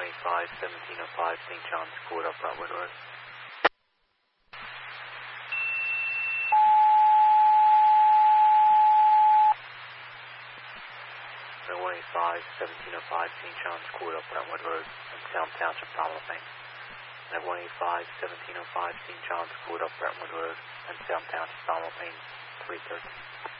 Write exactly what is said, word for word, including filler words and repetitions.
eighty-five, seventeen oh five, Saint John's Court up Brentwood Road. one eighty-five, seventeen oh five, Saint John's Court up Brentwood Road, in Salem Township, Pennsylvania. one eighty-five, seventeen oh five, Saint John's Court up Brentwood Road, in Salem Township, Pennsylvania, three thirty.